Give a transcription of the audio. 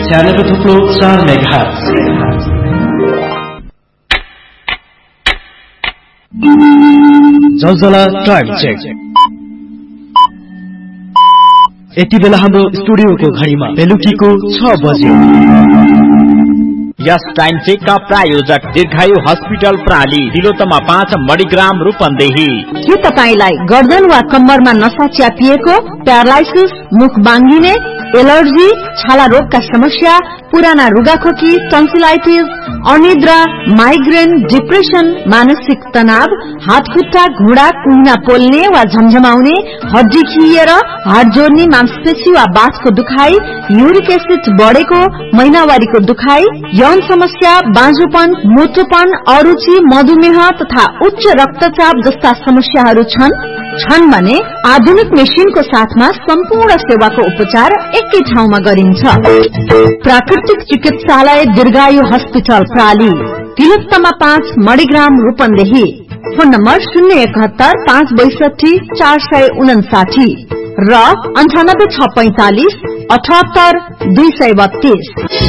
96.4 megahertz. जलजला time check. यति बेला हाम्रो स्टुडियोको घडीमा बेलुकीको 6 बजे। यस टाइम चेक का प्रायोजक दीर्घायु हस्पिटल प्राली, तिलोत्तमा 5 मणिग्राम रूपन्देही। के तपाईलाई गर्दन वा कम्मरमा नसा च्यापिएको, प्यारालाइसिस, मुख बाङ्गिने, एलर्जी, छाला रोगका समस्या, पुराना रुगाखोकी, टन्सिलाइटिस, अनिद्रा, माइग्रेन, डिप्रेसन, मानसिक तनाव, हातखुट्टा, घुँडा, कुहिना पोल्ने वा झमझमाउने, हड्डी खिएर, हाड जोड्ने, मांसपेशी वा बाँसको दुखाइ, युरिक एसिड बढेको, महिनावारीको दुखाइ, यौन समस्या, बाँझोपन, मोटोपन, अरुचि, मधुमेह तथा उच्च रक्तचाप जस्ता समस्याहरू छन् भने आधुनिक मेसिनको साथमा सम्पूर्ण सेवाको उपचार एकै ठाउँमा गरिन्छ। प्राकृतिक चिकित्सालय दीर्घायु hospital प्राली, Tilottama 5 Manigram Rupandehi. Phone number 071 562 459 र 98645 78 232।